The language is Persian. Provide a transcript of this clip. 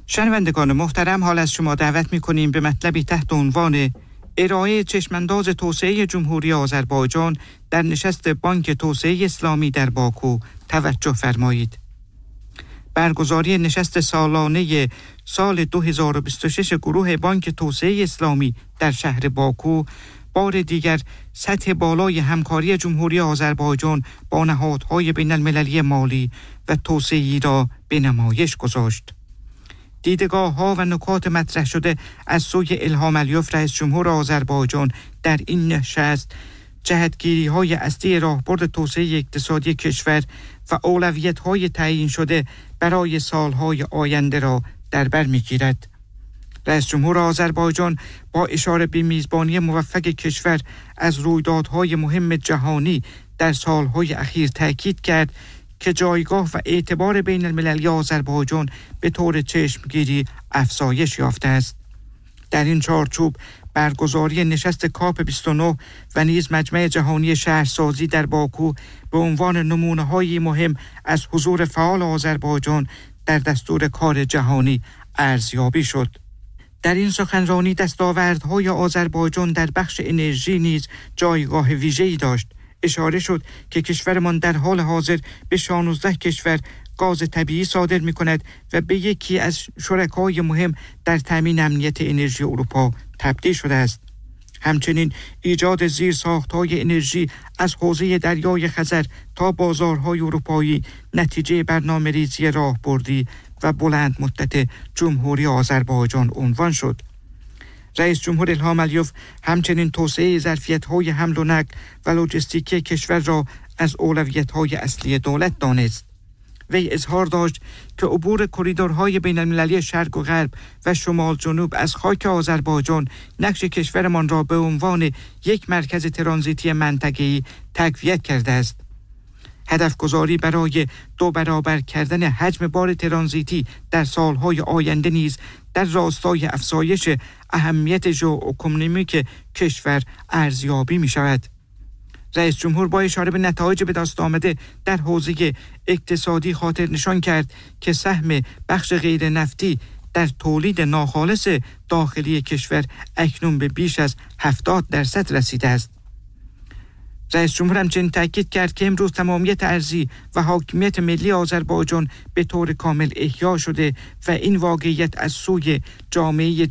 شنوندگان محترم، حال از شما دعوت می‌کنیم به مطلبی تحت عنوان ارائه چشمانداز توسعه جمهوری آذربایجان در نشست بانک توسعه اسلامی در باکو توجه فرمایید. برگزاری نشست سالانه سال 2026 گروه بانک توسعه اسلامی در شهر باکو بار دیگر سطح بالای همکاری جمهوری آذربایجان با نهادهای بین المللی مالی و توسعه‌ای را به نمایش گذاشت. دیدگاه‌ها و نکات مطرح شده از سوی الهام علیوف رئیس جمهور آذربایجان در این نشست جهتگیری‌های اصلی راهبرد توسعه اقتصادی کشور و اولویت‌های تعیین شده برای سالهای آینده را در بر می‌گیرد. رئیس جمهور آذربایجان با اشاره به میزبانی موفق کشور از رویدادهای مهم جهانی در سالهای اخیر تاکید کرد که جایگاه و اعتبار بین المللی آذربایجان به طور چشمگیری افزایش یافته است. در این چارچوب برگزاری نشست کاپ 29 و نیز مجمع جهانی شهرسازی در باکو به عنوان نمونه‌های مهم از حضور فعال آذربایجان در دستور کار جهانی ارزیابی شد. در این سخنرانی دستاوردهای آذربایجان در بخش انرژی نیز جایگاه ویژه‌ای داشت. اشاره شد که کشورمان در حال حاضر به 16 کشور گاز طبیعی صادر می‌کند و به یکی از شرکای مهم در تامین امنیت انرژی اروپا تبدیل شده است. همچنین ایجاد زیرساخت‌های انرژی از حوزه دریای خزر تا بازارهای اروپایی نتیجه برنامه‌ریزی راهبردی و بلند مدت جمهوری آذربایجان عنوان شد. رئیس جمهور الهام علیوف همچنین توسعه ظرفیت‌های حمل و نقل و لوجستیکی کشور را از اولویت‌های اصلی دولت دانست. وی اظهار داشت که عبور کریدورهای بین‌المللی شرق و غرب و شمال جنوب از خاک آذربایجان نقش کشورمان را به عنوان یک مرکز ترانزیتی منطقه‌ای تقویت کرده است. هدف گذاری برای 2 برابر کردن حجم بار ترانزیتی در سالهای آینده نیز در راستای افزایش اهمیت ژئواکونومیک کشور ارزیابی می شود. رئیس جمهور با اشاره به نتایج به دست آمده در حوزه اقتصادی خاطر نشان کرد که سهم بخش غیر نفتی در تولید ناخالص داخلی کشور اکنون به بیش از 70% رسیده است. رئیس جمهور همچنین تاکید کرد که امروز تمامیت ارضی و حاکمیت ملی آذربایجان به طور کامل احیا شده و این واقعیت از سوی جامعه